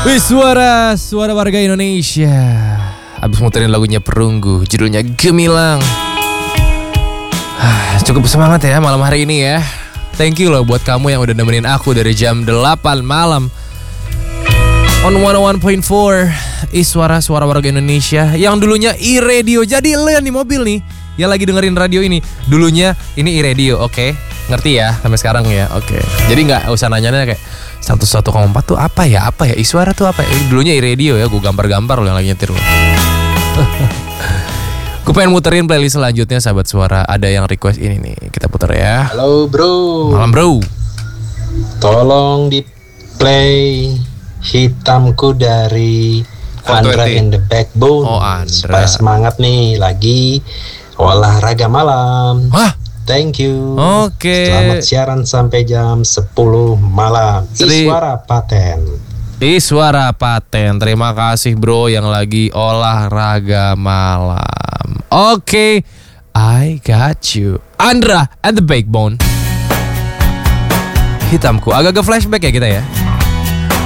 Wih, suara warga Indonesia. Abis muterin lagunya Perunggu, judulnya Gemilang. Cukup semangat ya malam hari ini ya. Thank you loh buat kamu yang udah nemenin aku dari jam 8 malam. On 101.4 suara warga Indonesia. Yang dulunya iRadio. Jadi lo yang di mobil nih yang lagi dengerin radio ini, dulunya ini iRadio, oke? Ngerti ya sampai sekarang ya, oke. Jadi nggak usah nanya-nanya kayak 101,4 tuh apa ya? Suara tuh apa ya? Dulunya iRadio ya, gue gambar-gambar lo yang lagi nyetir lo. Gue pengen muterin playlist selanjutnya sahabat suara. Ada yang request ini nih, kita puter ya. Halo bro. Malam bro. Tolong di play Hitamku dari Andra and the Backbone. Oh, Andra. Supaya semangat nih lagi olahraga malam. Hah? Thank you. Oke. Selamat siaran sampai jam 10 malam. Iswara Paten. Suara Paten. Terima kasih bro yang lagi olahraga malam. Oke, I got you. Andra and the Backbone. Hitamku. Agak-agak flashback ya kita ya.